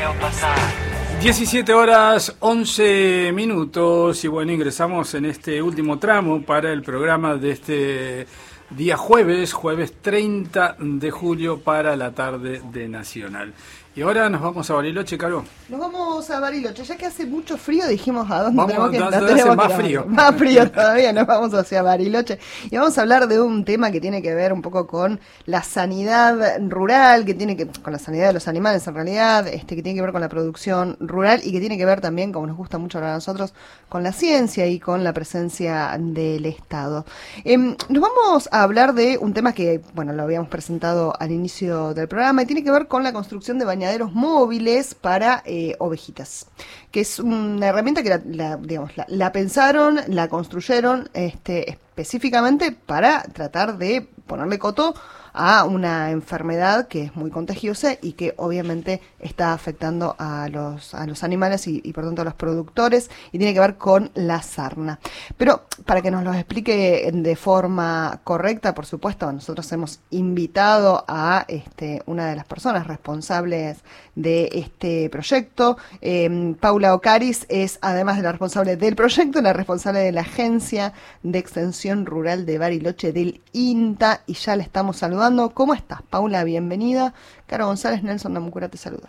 17 horas 11 minutos y bueno, ingresamos en este último tramo para el programa de este día jueves 30 de julio para la tarde de Nacional. Y ahora nos vamos a Bariloche, Caro. Nos vamos a Bariloche, ya que hace mucho frío, dijimos a dónde vamos, tenemos que ir. Hace más frío. Más frío todavía, nos vamos hacia Bariloche. Y vamos a hablar de un tema que tiene que ver un poco con la sanidad rural, con la sanidad de los animales en realidad, que tiene que ver con la producción rural y que tiene que ver también, como nos gusta mucho hablar a nosotros, con la ciencia y con la presencia del Estado. Nos vamos a hablar de un tema que, bueno, lo habíamos presentado al inicio del programa y tiene que ver con la construcción de bañaderos móviles para ovejitas, que es una herramienta que la pensaron, la construyeron específicamente para tratar de ponerle coto a una enfermedad que es muy contagiosa y que obviamente está afectando a los animales y por tanto a los productores, y tiene que ver con la sarna. Pero para que nos lo explique de forma correcta, por supuesto, nosotros hemos invitado a una de las personas responsables de este proyecto. Paula Ocaris es, además de la responsable del proyecto, la responsable de la Agencia de Extensión Rural de Bariloche, del INTA, y ya le estamos saludando. ¿Cómo estás, Paula? Bienvenida. Caro González, Nelson Namucura te saluda.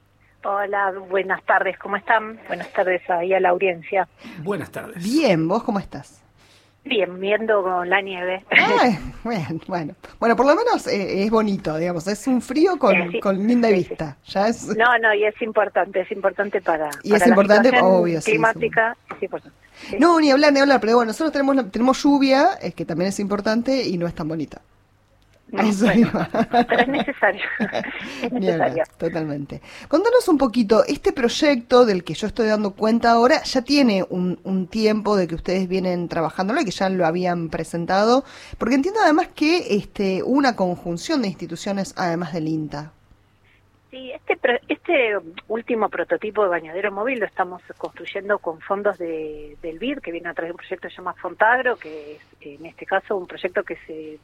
Hola, buenas tardes, ¿cómo están? Buenas tardes ahí a la audiencia. Buenas tardes. Bien, ¿vos cómo estás? Bien, viendo con la nieve. Ay, bueno, por lo menos es bonito, digamos, es un frío con linda vista. Sí. Ya es... No, y es importante para y es importante, obvio, climática, sí. Es importante. Sí. No, ni hablar, pero bueno, nosotros tenemos lluvia, que también es importante y no es tan bonita. No, bueno, pero es necesario. Es necesario. Totalmente. Contanos un poquito, este proyecto del que yo estoy dando cuenta ahora ya tiene un tiempo de que ustedes vienen trabajándolo y que ya lo habían presentado, porque entiendo además que hubo una conjunción de instituciones además del INTA. Sí, este último prototipo de bañadero móvil lo estamos construyendo con fondos del BID, que viene a través de un proyecto que se llama Fontagro, que es en este caso un proyecto que se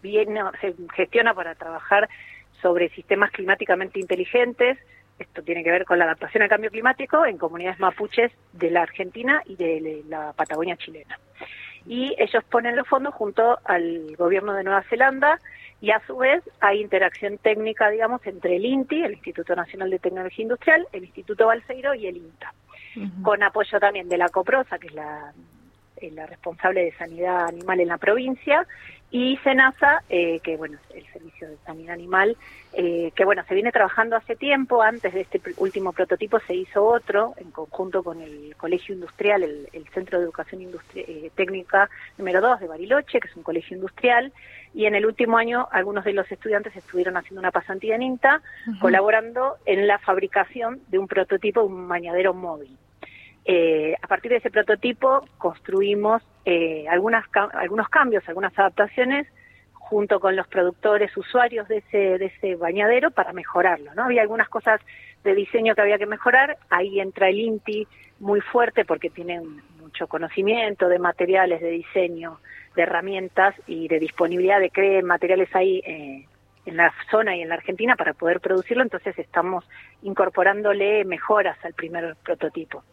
gestiona para trabajar sobre sistemas climáticamente inteligentes. Esto tiene que ver con la adaptación al cambio climático en comunidades mapuches de la Argentina y de la Patagonia chilena. Y ellos ponen los fondos junto al gobierno de Nueva Zelanda, y a su vez hay interacción técnica, digamos, entre el INTI, el Instituto Nacional de Tecnología Industrial, el Instituto Balseiro y el INTA, con apoyo también de la COPROSA, que es la responsable de sanidad animal en la provincia, y SENASA, que bueno, el Servicio de Sanidad Animal, que bueno, se viene trabajando hace tiempo. Antes de este último prototipo se hizo otro en conjunto con el Colegio Industrial, el Centro de Educación Técnica número 2 de Bariloche, que es un colegio industrial, y en el último año algunos de los estudiantes estuvieron haciendo una pasantía en INTA, colaborando en la fabricación de un prototipo de un bañadero móvil. A partir de ese prototipo construimos algunos cambios, algunas adaptaciones junto con los productores, usuarios de ese bañadero para mejorarlo, ¿no? Había algunas cosas de diseño que había que mejorar. Ahí entra el INTI muy fuerte porque tiene mucho conocimiento de materiales, de diseño, de herramientas y de disponibilidad de materiales ahí en la zona y en la Argentina para poder producirlo. Entonces estamos incorporándole mejoras al primer prototipo.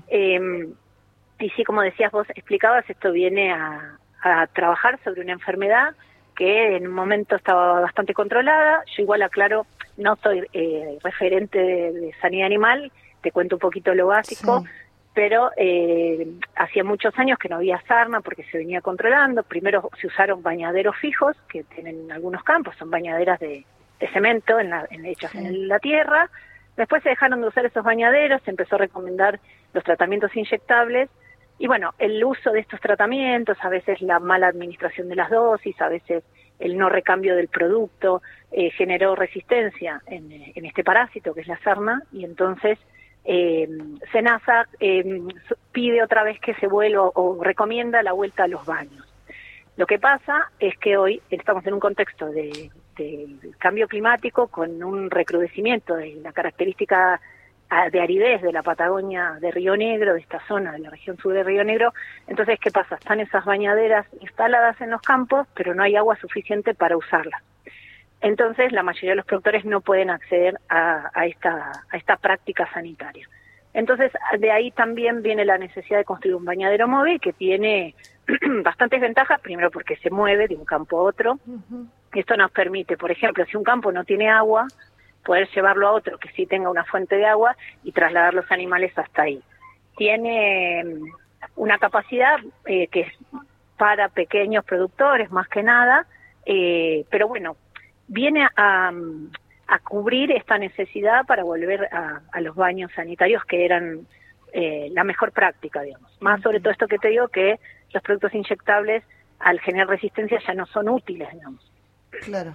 Y sí, como decías vos, explicabas, esto viene a trabajar sobre una enfermedad que en un momento estaba bastante controlada. Yo igual aclaro, no soy referente de sanidad animal, te cuento un poquito lo básico, sí. Pero hacía muchos años que no había sarna porque se venía controlando. Primero se usaron bañaderos fijos, que tienen algunos campos, son bañaderas de cemento hechas en la tierra. Después se dejaron de usar esos bañaderos, se empezó a recomendar los tratamientos inyectables. Y bueno, el uso de estos tratamientos, a veces la mala administración de las dosis, a veces el no recambio del producto, generó resistencia en este parásito que es la sarna, y entonces SENASA pide otra vez que se vuelva o recomienda la vuelta a los baños. Lo que pasa es que hoy estamos en un contexto de cambio climático con un recrudecimiento de la característica de aridez de la Patagonia de Río Negro, de esta zona de la región sur de Río Negro. Entonces, ¿qué pasa? Están esas bañaderas instaladas en los campos, pero no hay agua suficiente para usarlas. Entonces, la mayoría de los productores no pueden acceder a esta práctica sanitaria. Entonces, de ahí también viene la necesidad de construir un bañadero móvil que tiene bastantes ventajas, primero porque se mueve de un campo a otro. Esto nos permite, por ejemplo, si un campo no tiene agua, poder llevarlo a otro que sí tenga una fuente de agua y trasladar los animales hasta ahí. Tiene una capacidad que es para pequeños productores más que nada, pero bueno, viene a cubrir esta necesidad para volver a los baños sanitarios que eran la mejor práctica, digamos. Más sobre todo esto que te digo, que los productos inyectables al generar resistencia ya no son útiles, digamos. Claro.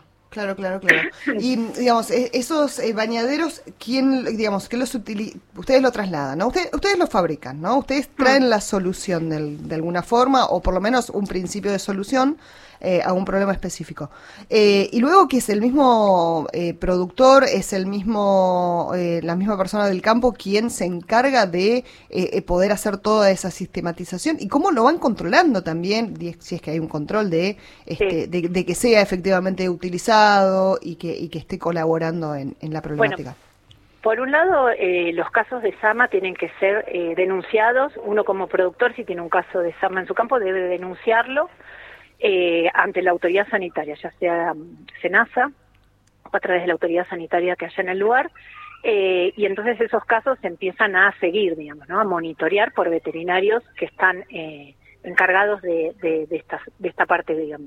Y, digamos, esos bañaderos, digamos, que ustedes lo trasladan, ¿no? Ustedes lo fabrican, ¿no? Ustedes traen la solución de alguna forma, o por lo menos un principio de solución a un problema específico. Y luego que es el mismo productor, es la misma persona del campo quien se encarga de poder hacer toda esa sistematización. ¿Y cómo lo van controlando también, si es que hay un control de que sea efectivamente utilizado y que esté colaborando en la problemática? Bueno, por un lado, los casos de SAMA tienen que ser denunciados. Uno como productor, si tiene un caso de SAMA en su campo, debe denunciarlo ante la autoridad sanitaria, ya sea SENASA o a través de la autoridad sanitaria que haya en el lugar, y entonces esos casos se empiezan a seguir, digamos, ¿no? A monitorear por veterinarios que están encargados de esta parte, digamos.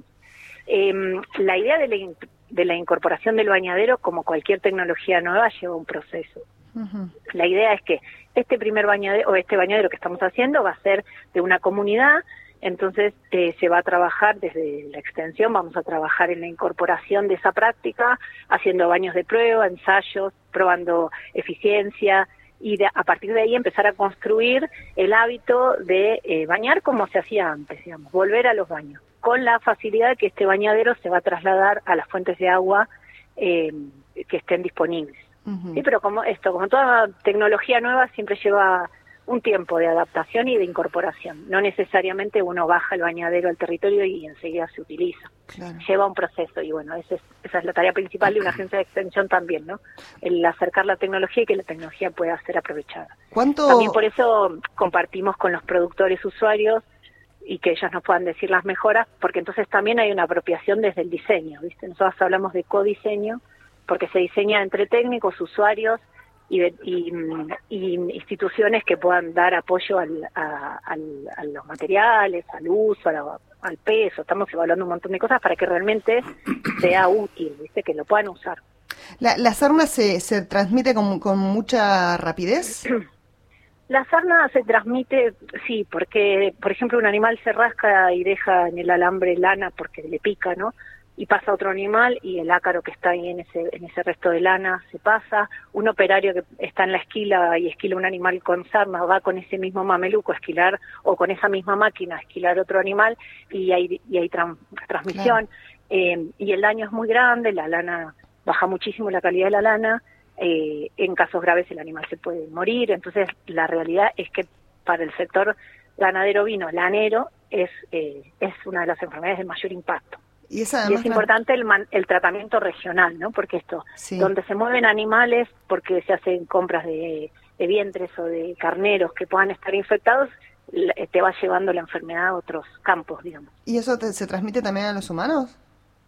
La idea de la incorporación del bañadero, como cualquier tecnología nueva, lleva un proceso. La idea es que este primer bañadero, o este bañadero que estamos haciendo, va a ser de una comunidad. Entonces se va a trabajar desde la extensión, vamos a trabajar en la incorporación de esa práctica, haciendo baños de prueba, ensayos, probando eficiencia, y a partir de ahí empezar a construir el hábito de bañar como se hacía antes, digamos, volver a los baños, con la facilidad de que este bañadero se va a trasladar a las fuentes de agua que estén disponibles. Sí, pero como toda tecnología nueva, siempre lleva un tiempo de adaptación y de incorporación. No necesariamente uno baja el bañadero al territorio y enseguida se utiliza. Claro. Lleva un proceso y bueno, esa es la tarea principal de una agencia de extensión también, ¿no? El acercar la tecnología y que la tecnología pueda ser aprovechada. También por eso compartimos con los productores usuarios y que ellos nos puedan decir las mejoras, porque entonces también hay una apropiación desde el diseño, ¿viste? Nosotros hablamos de codiseño porque se diseña entre técnicos, usuarios y instituciones que puedan dar apoyo a los materiales, al uso, al peso. Estamos evaluando un montón de cosas para que realmente sea útil, ¿viste? Que lo puedan usar. ¿La sarna se transmite con mucha rapidez? La sarna se transmite, sí, porque, por ejemplo, un animal se rasca y deja en el alambre lana porque le pica, ¿no? Y pasa otro animal y el ácaro que está ahí en ese resto de lana se pasa. Un operario que está en la esquila y esquila un animal con sarna va con ese mismo mameluco a esquilar, o con esa misma máquina a esquilar otro animal, y hay transmisión. Claro. Y el daño es muy grande, la lana baja muchísimo la calidad de la lana, en casos graves el animal se puede morir. Entonces la realidad es que para el sector ganadero ovino lanero es una de las enfermedades de mayor impacto. Y es importante el tratamiento regional, ¿no? Porque donde se mueven animales, porque se hacen compras de vientres o de carneros que puedan estar infectados, te va llevando la enfermedad a otros campos, digamos. ¿Y eso se transmite también a los humanos?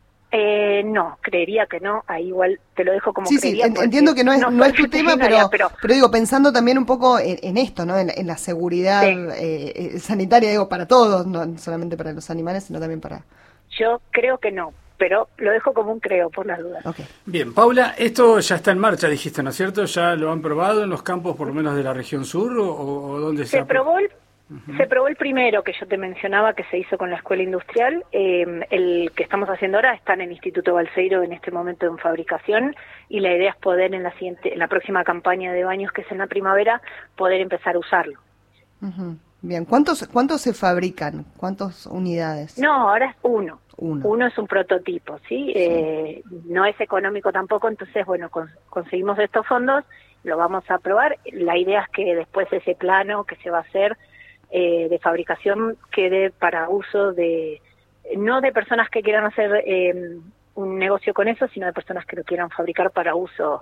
No, creería que no. Ahí igual te lo dejo como creería. Sí, entiendo que no es tu tema, pero digo, pensando también un poco en esto, ¿no? En la seguridad sanitaria, digo, para todos, no solamente para los animales, sino también para... Yo creo que no, pero lo dejo como un creo, por las dudas. Okay. Bien, Paula, esto ya está en marcha, dijiste, ¿no es cierto? ¿Ya lo han probado en los campos, por lo menos de la región sur, o dónde se probó? Se probó el primero que yo te mencionaba, que se hizo con la escuela industrial. El que estamos haciendo ahora está en el Instituto Balseiro en este momento en fabricación, y la idea es poder en la próxima campaña de baños, que es en la primavera, poder empezar a usarlo. Bien, ¿cuántos se fabrican? ¿Cuántas unidades? No, ahora es uno. Uno es un prototipo, ¿sí? No es económico tampoco, entonces, bueno, conseguimos estos fondos, lo vamos a probar. La idea es que después ese plano que se va a hacer de fabricación quede para uso no de personas que quieran hacer un negocio con eso, sino de personas que lo quieran fabricar para uso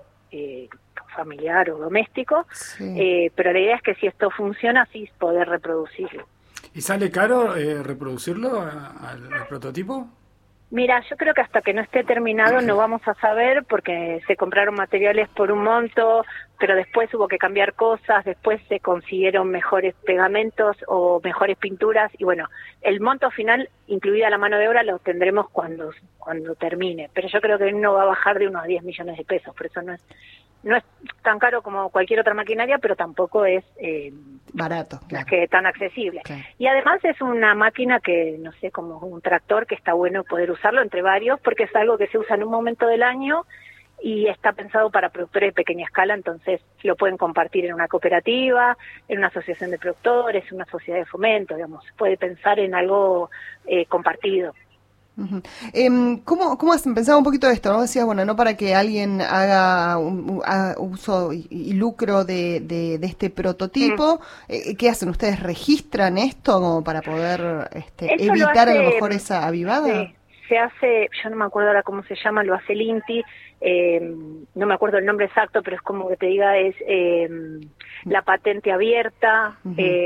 familiar o doméstico, Sí. pero la idea es que si esto funciona, sí poder reproducirlo. ¿Y sale caro reproducirlo al prototipo? Mira, yo creo que hasta que no esté terminado no vamos a saber, porque se compraron materiales por un monto, pero después hubo que cambiar cosas, después se consiguieron mejores pegamentos o mejores pinturas, y bueno, el monto final, incluida la mano de obra, lo tendremos cuando termine, pero yo creo que no va a bajar de unos 10 millones de pesos, por eso no es tan caro como cualquier otra maquinaria, pero tampoco es Barato, no es claro. que tan accesible. Claro. Y además es una máquina que, no sé, como un tractor, que está bueno poder usarlo entre varios, porque es algo que se usa en un momento del año y está pensado para productores de pequeña escala, entonces lo pueden compartir en una cooperativa, en una asociación de productores, en una sociedad de fomento, digamos, se puede pensar en algo compartido. Ujú. ¿Cómo has pensado un poquito esto? ¿No? Decías, bueno, no para que alguien haga uso y lucro de este prototipo. ¿Qué hacen? ¿Ustedes registran esto como para poder Eso evitar lo a lo hace, mejor esa avivada? se hace, yo no me acuerdo ahora cómo se llama, lo hace el INTI, no me acuerdo el nombre exacto, pero es como que te diga, es la patente abierta,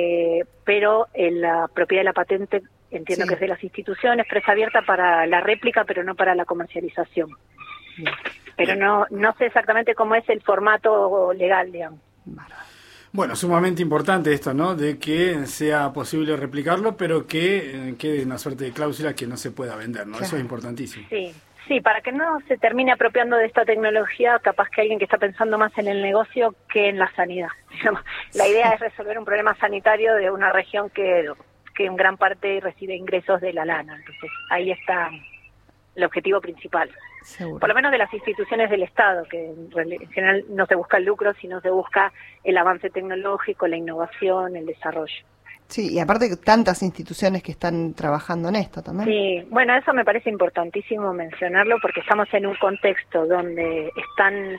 pero la propiedad de la patente entiendo que es de las instituciones, pero es abierta para la réplica, pero no para la comercialización. Bien. Pero no sé exactamente cómo es el formato legal, digamos. Bueno, sumamente importante esto, ¿no? De que sea posible replicarlo, pero que quede una suerte de cláusula que no se pueda vender, ¿no? Claro. Eso es importantísimo. Sí, para que no se termine apropiando de esta tecnología, capaz que alguien que está pensando más en el negocio que en la sanidad. Digamos, la idea es resolver un problema sanitario de una región que en gran parte recibe ingresos de la lana. Entonces, ahí está el objetivo principal. Seguro. Por lo menos de las instituciones del Estado, que en general no se busca el lucro, sino se busca el avance tecnológico, la innovación, el desarrollo. Sí, y aparte tantas instituciones que están trabajando en esto también. Sí, bueno, eso me parece importantísimo mencionarlo, porque estamos en un contexto donde están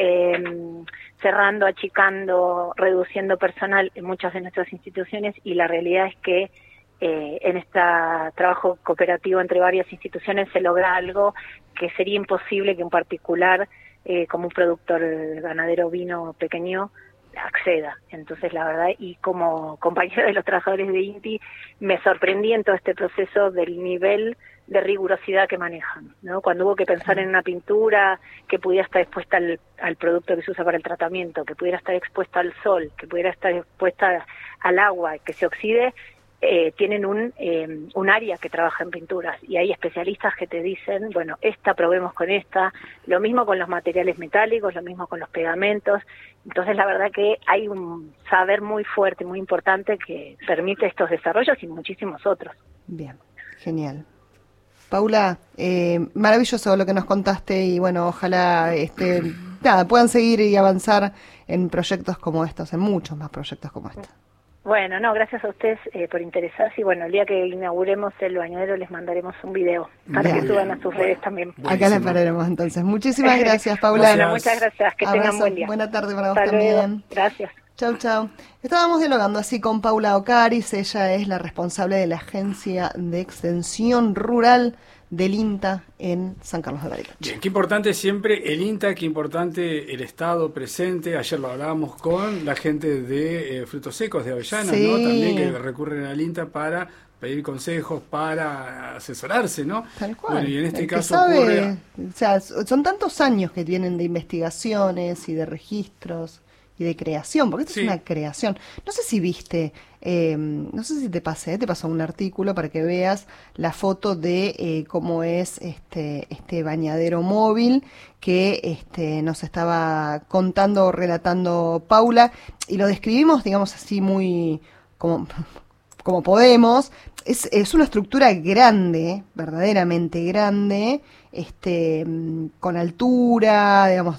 cerrando, achicando, reduciendo personal en muchas de nuestras instituciones, y la realidad es que en este trabajo cooperativo entre varias instituciones se logra algo que sería imposible que un particular, como un productor ganadero ovino pequeño, acceda. Entonces, la verdad, y como compañera de los trabajadores de INTI, me sorprendí en todo este proceso del nivel de rigurosidad que manejan, ¿no? Cuando hubo que pensar en una pintura que pudiera estar expuesta al producto que se usa para el tratamiento, que pudiera estar expuesta al sol, que pudiera estar expuesta al agua, que se oxide, tienen un área que trabaja en pinturas, y hay especialistas que te dicen, bueno, esta probemos con esta, lo mismo con los materiales metálicos, lo mismo con los pegamentos. Entonces, la verdad que hay un saber muy fuerte, muy importante, que permite estos desarrollos y muchísimos otros. Bien, genial. Paula, maravilloso lo que nos contaste, y bueno, ojalá puedan seguir y avanzar en proyectos como estos, en muchos más proyectos como este. Bueno, no, gracias a ustedes por interesarse, y bueno, el día que inauguremos el bañadero les mandaremos un video para Bien. que suban a sus redes también. Acá la pararemos entonces. Muchísimas gracias, Paula. Bueno, muchas gracias, que tengan buen día. Buena tarde para vos Hasta luego. también. Gracias. Chau, chau. Estábamos dialogando así con Paula Ocaris, ella es la responsable de la Agencia de Extensión Rural del INTA en San Carlos de Bariloche. Bien, qué importante siempre el INTA, qué importante el Estado presente. Ayer lo hablábamos con la gente de frutos secos de Avellanas, Sí. ¿no? También que recurren al INTA para pedir consejos, para asesorarse, ¿no? Tal cual. Bueno, y en este El que caso sabe, ocurre... o sea, son tantos años que tienen de investigaciones y de registros y de creación, porque esto Sí. es una creación. No sé si viste, no sé si te pasó un artículo para que veas la foto de cómo es este bañadero móvil que nos estaba contando, relatando Paula, y lo describimos, digamos así, muy como podemos. Es una estructura grande, verdaderamente grande, con altura, digamos,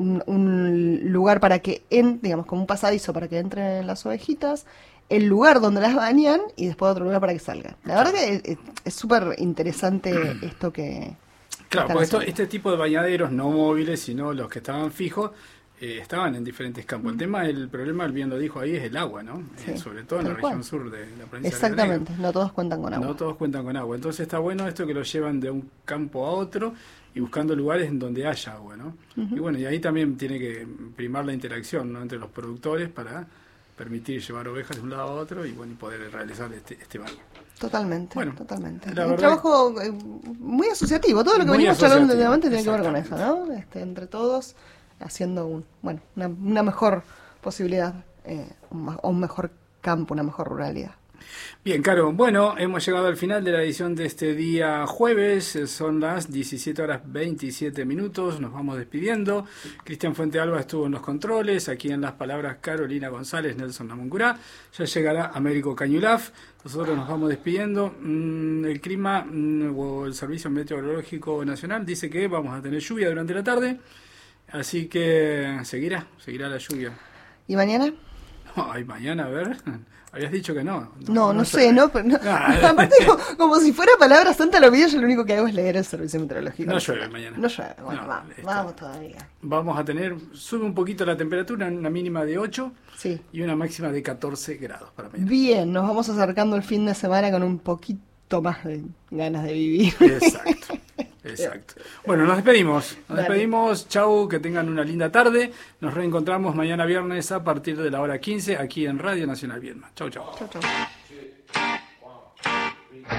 un lugar para que digamos, como un pasadizo para que entren las ovejitas, el lugar donde las bañan y después otro lugar para que salgan. La verdad que es súper interesante esto que... Claro, están porque haciendo. este tipo de bañaderos no móviles, sino los que estaban fijos, estaban en diferentes campos. El problema, el bien lo dijo ahí, es el agua, ¿no? Sí, sobre todo en la región sur de la provincia Exactamente, de Río Negro. no todos cuentan con agua. No todos cuentan con agua. Entonces está bueno esto que lo llevan de un campo a otro y buscando lugares en donde haya agua, ¿no? Y bueno, y ahí también tiene que primar la interacción, ¿no?, entre los productores para permitir llevar ovejas de un lado a otro y bueno, y poder realizar este baño. Totalmente, Bueno, totalmente. la Un verdad, trabajo muy asociativo, todo lo que muy venimos hablando asociativo, últimamente tiene que ver con eso, exactamente. ¿no? Entre todos haciendo una mejor posibilidad, un mejor campo, una mejor ruralidad. Bien, Caro, bueno, hemos llegado al final de la edición de este día jueves, son las 17:27, nos vamos despidiendo. Cristian Fuentealba estuvo en los controles, aquí en las palabras Carolina González, Nelson Namuncurá, ya llegará Américo Cañulaf, nosotros nos vamos despidiendo. El clima o el Servicio Meteorológico Nacional dice que vamos a tener lluvia durante la tarde, así que seguirá la lluvia. ¿Y mañana? Ay, mañana, a ver... Habías dicho que no. No sé, ¿no? Pero aparte, como si fuera palabra santa lo mío, yo lo único que hago es leer el servicio meteorológico. No llueve mañana. No llueve, bueno, No, vamos todavía. Vamos a tener, sube un poquito la temperatura, una mínima de 8 Sí. y una máxima de 14 grados para mañana. Bien, nos vamos acercando el fin de semana con un poquito más de ganas de vivir. Exacto. Bueno, nos despedimos. Dale. Chau, que tengan una linda tarde. Nos reencontramos mañana viernes a partir de la hora 15 aquí en Radio Nacional Viedma. Chau. Chau.